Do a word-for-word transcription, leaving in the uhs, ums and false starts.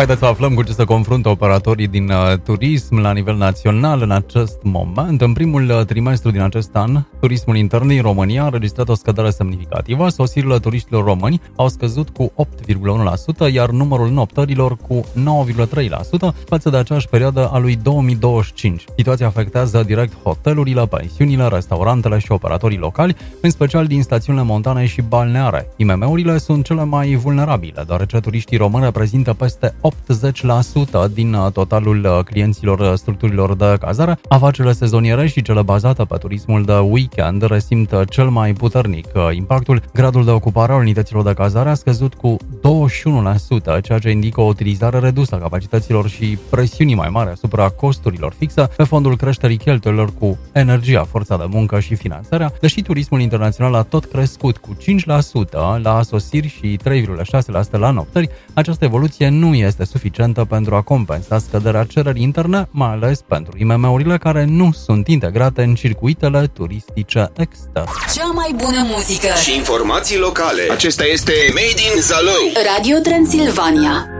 Haideți să aflăm cu ce se confruntă operatorii din uh, turism la nivel național în acest moment. În primul uh, trimestru din acest an, turismul intern din România a înregistrat o scădere semnificativă. Sosirile turiștilor români au scăzut cu opt virgulă unu la sută, iar numărul noptărilor cu nouă virgulă trei la sută față de aceeași perioadă a lui două mii douăzeci și cinci. Situația afectează direct hotelurile, pensiunile, restaurantele și operatorii locali, în special din stațiunile montane și balneare. I M M-urile sunt cele mai vulnerabile, deoarece turiștii români reprezintă peste optzeci la sută din totalul clienților structurilor de cazare. Afacerile sezoniere și cele bazate pe turismul de weekend resimt cel mai puternic impactul. Gradul de ocupare al unităților de cazare a scăzut cu douăzeci și unu la sută, ceea ce indică o utilizare redusă a capacităților și presiunii mai mari asupra costurilor fixe pe fondul creșterii cheltuielor cu energia, forța de muncă și finanțarea, deși turismul internațional a tot crescut cu cinci la sută la sosiri și trei virgulă șase la sută la noptări. Această evoluție nu este suficientă pentru a compensa scăderea cererii interne, mai ales pentru I M M-urile care nu sunt integrate în circuitele turistice externe. Cea mai bună muzică și informații locale. Acesta este Made in Zalău. Radio Transilvania.